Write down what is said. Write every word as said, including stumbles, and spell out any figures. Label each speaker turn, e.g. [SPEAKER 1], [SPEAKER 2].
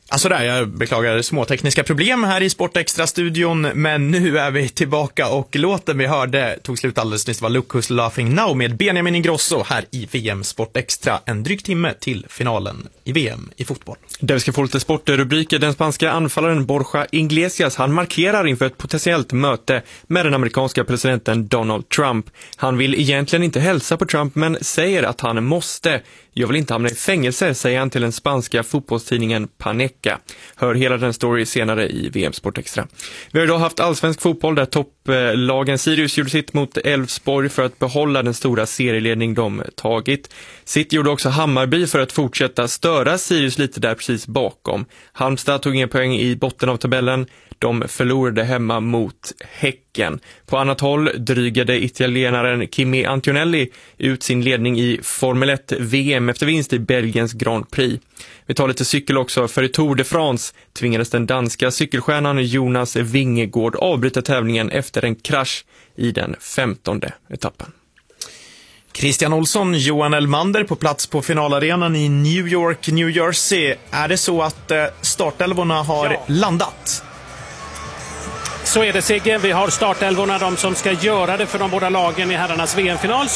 [SPEAKER 1] Alltså där, jag beklagar små tekniska problem här i Sportextra-studion, men nu är vi tillbaka och låten vi hörde tog slut alldeles nyss. Det var Look Who's Laughing Now med Benjamin Ingrosso här i V M Sportextra. En dryg timme till finalen i V M i fotboll.
[SPEAKER 2] Där vi ska få lite sportrubriker. Den spanska anfallaren Borja Iglesias, han markerar inför ett potentiellt möte med den amerikanska presidenten Donald Trump. Han vill egentligen inte hälsa på Trump men säger att han måste. Jag vill inte hamna i fängelse, säger han till den spanska fotbollstidningen Paneca. Hör hela den story senare i V M Sportextra. Vi har idag haft allsvensk fotboll där topplagen Sirius gjorde sitt mot Elfsborg för att behålla den stora serieledning de tagit. City gjorde också Hammarby för att fortsätta störa Sirius lite där precis bakom. Halmstad tog ingen poäng i botten av tabellen. De förlorade hemma mot Häcken. På annat håll drygade italienaren Kimi Antonelli ut sin ledning i Formel ett V M efter vinst i Belgiens Grand Prix. Vi tar lite cykel också, för i Tour de France tvingades den danska cykelstjärnan Jonas Vingegaard avbryta tävlingen efter en krasch i den femtonde etappen.
[SPEAKER 1] Christian Olsson, Johan Elmander på plats på finalarenan i New York, New Jersey. Är det så att startelvorna har ja. landat?
[SPEAKER 3] Så är det, Sigge. Vi har startelvorna, de som ska göra det för de båda lagen i herrarnas V M-final.